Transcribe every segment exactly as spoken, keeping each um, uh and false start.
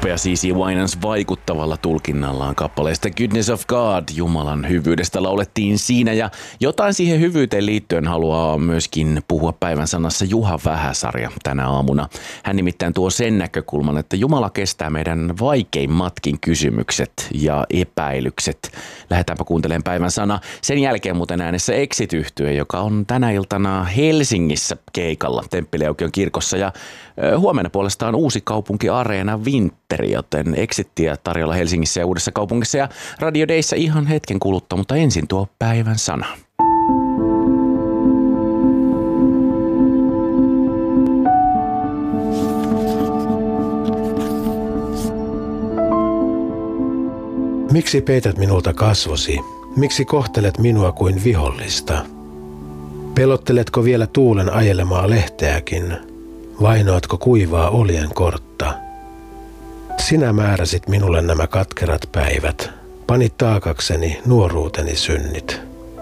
Upea C C Winans vaikuttavalla tulkinnallaan kappaleesta Goodness of God, Jumalan hyvyydestä laulettiin siinä, ja jotain siihen hyvyyteen liittyen haluaa myöskin puhua päivän sanassa Juha Vähäsarja tänä aamuna. Hän nimittäin tuo sen näkökulman, että Jumala kestää meidän vaikeimmatkin kysymykset ja epäilykset. Lähdetäänpä kuuntelemaan päivän sana. Sen jälkeen muuten äänessä Exit-yhtye, joka on tänä iltana Helsingissä keikalla Temppeliaukion kirkossa, ja huomenna puolestaan Uusikaupunki Areena Vinteri, joten Exittiä tarjolla Helsingissä ja Uudessa kaupungissa ja Radio Dayssä ihan hetken kuluttua, mutta ensin tuo päivän sana. Miksi peität minulta kasvosi? Miksi kohtelet minua kuin vihollista? Pelotteletko vielä tuulen ajelemaa lehteäkin? Vainoatko kuivaa oljen kortta? Sinä määräsit minulle nämä katkerat päivät, panit taakakseni nuoruuteni synnit.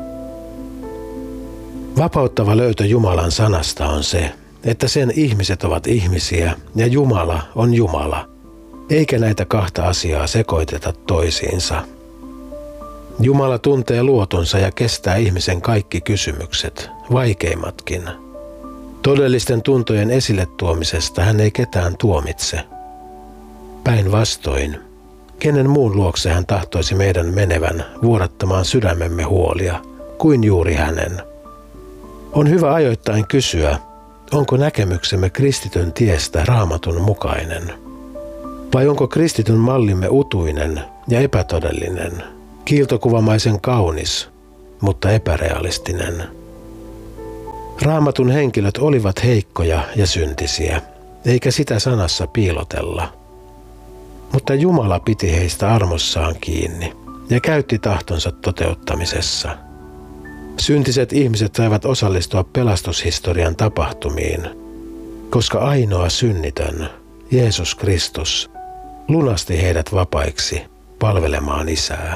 Vapauttava löytö Jumalan sanasta on se, että sen ihmiset ovat ihmisiä ja Jumala on Jumala, eikä näitä kahta asiaa sekoiteta toisiinsa. Jumala tuntee luotonsa ja kestää ihmisen kaikki kysymykset, vaikeimmatkin. Todellisten tuntojen esille tuomisesta hän ei ketään tuomitse. Päinvastoin, kenen muun luokse hän tahtoisi meidän menevän vuodattamaan sydämemme huolia, kuin juuri hänen. On hyvä ajoittain kysyä, onko näkemyksemme kristityn tiestä Raamatun mukainen? Vai onko kristityn mallimme utuinen ja epätodellinen, kiiltokuvamaisen kaunis, mutta epärealistinen? Raamatun henkilöt olivat heikkoja ja syntisiä, eikä sitä sanassa piilotella. Mutta Jumala piti heistä armossaan kiinni ja käytti tahtonsa toteuttamisessa. Syntiset ihmiset saivat osallistua pelastushistorian tapahtumiin, koska ainoa synnitön, Jeesus Kristus, lunasti heidät vapaiksi palvelemaan Isää.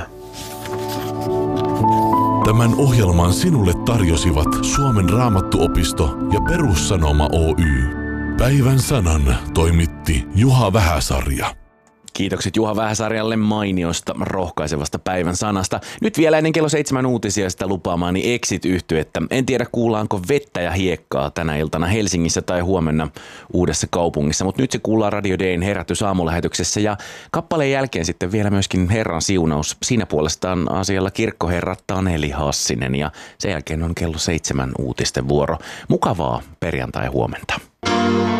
Tämän ohjelman sinulle tarjosivat Suomen Raamattuopisto ja Perussanoma Oy. Päivän sanan toimitti Juha Vähäsarja. Kiitokset Juha Vähäsarjalle mainiosta, rohkaisevasta päivän sanasta. Nyt vielä ennen kello seitsemän uutisia sitä lupaamaani Exit-yhtyettä. En tiedä kuullaanko vettä ja hiekkaa tänä iltana Helsingissä tai huomenna Uudessa kaupungissa, mutta nyt se kuullaan Radio Dayn herätys aamulähetyksessä ja kappaleen jälkeen sitten vielä myöskin Herran siunaus. Siinä puolestaan asialla kirkkoherra Taneli Hassinen ja sen jälkeen on kello seitsemän uutisten vuoro. Mukavaa perjantai-huomenta.